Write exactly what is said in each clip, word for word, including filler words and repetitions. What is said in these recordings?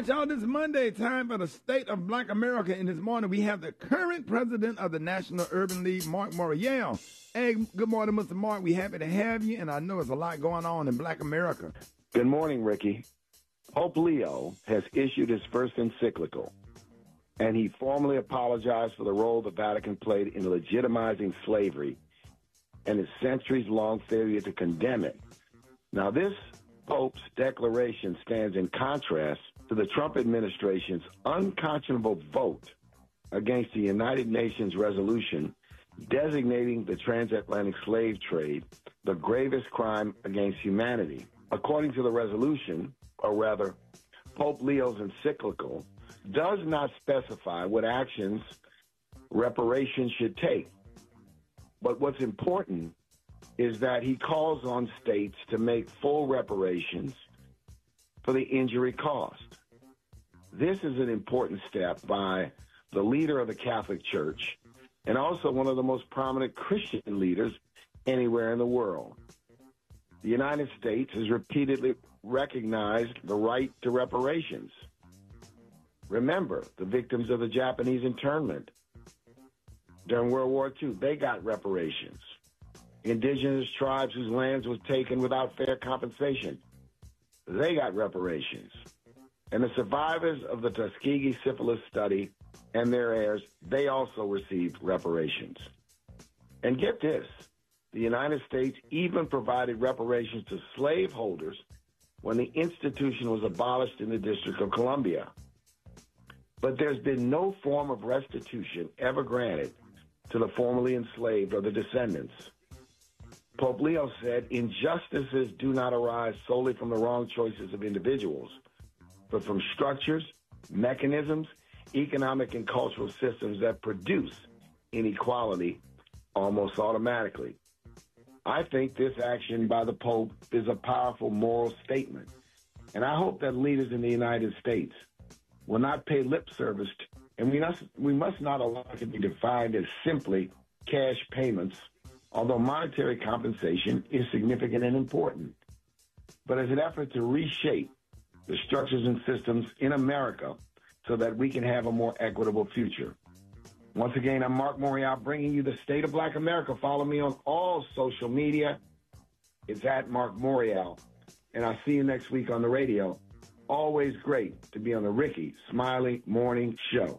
right, y'all, this Monday, time for the State of Black America. And this morning, we have the current president of the National Urban League, Mark Morial. Hey, good morning, Mister Mark. We're happy to have you, and I know there's a lot going on in Black America. Good morning, Ricky. Pope Leo has issued his first encyclical, and he formally apologized for the role the Vatican played in legitimizing slavery and its centuries-long failure to condemn it. Now, this Pope's declaration stands in contrast to the Trump administration's unconscionable vote against the United Nations resolution designating the transatlantic slave trade the gravest crime against humanity. According to the resolution, or rather, Pope Leo's encyclical does not specify what actions reparations should take. But what's important is that he calls on states to make full reparations for the injury caused. This is an important step by the leader of the Catholic Church and also one of the most prominent Christian leaders anywhere in the world. The United States has repeatedly recognized the right to reparations. Remember, the victims of the Japanese internment during World War Two, they got reparations. Indigenous tribes whose lands was taken without fair compensation, they got reparations. And the survivors of the Tuskegee syphilis study and their heirs, they also received reparations. And get this, the United States even provided reparations to slaveholders when the institution was abolished in the District of Columbia. But there's been no form of restitution ever granted to the formerly enslaved or the descendants. Pope Leo said, injustices do not arise solely from the wrong choices of individuals, but from structures, mechanisms, economic and cultural systems that produce inequality almost automatically. I think this action by the Pope is a powerful moral statement, and I hope that leaders in the United States will not pay lip service, to, and we must, we must not allow it to be defined as simply cash payments, although monetary compensation is significant and important, but as an effort to reshape the structures and systems in America so that we can have a more equitable future. Once again, I'm Mark Morial bringing you the State of Black America. Follow me on all social media. It's at Mark Morial. And I'll see you next week on the radio. Always great to be on the Ricky Smiley Morning Show.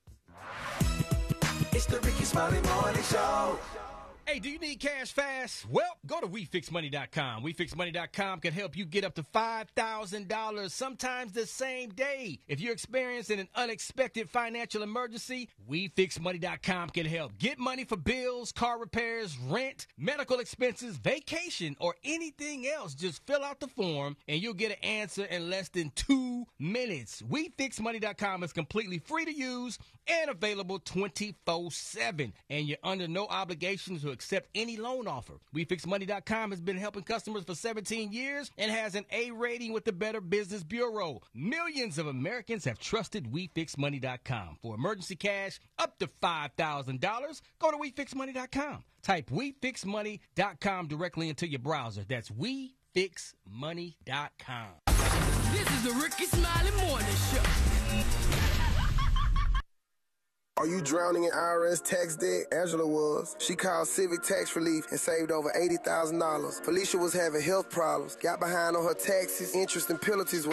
It's the Ricky Smiley Morning Show. Hey, do you need cash fast? Well, go to we fix money dot com. we fix money dot com can help you get up to five thousand dollars, sometimes the same day. If you're experiencing an unexpected financial emergency, we fix money dot com can help. Get money for bills, car repairs, rent, medical expenses, vacation, or anything else. Just fill out the form, and you'll get an answer in less than two minutes. we fix money dot com is completely free to use and available twenty-four seven, and you're under no obligation to accept any loan offer. we fix money dot com has been helping customers for seventeen years and has an A rating with the Better Business Bureau. Millions of Americans have trusted we fix money dot com. For emergency cash up to five thousand dollars, go to we fix money dot com. Type we fix money dot com directly into your browser. That's we fix money dot com. This is the Ricky Smiley Morning Show. Are you drowning in I R S tax debt? Angela was. She called Civic Tax Relief and saved over eighty thousand dollars. Felicia was having health problems, got behind on her taxes, interest and penalties were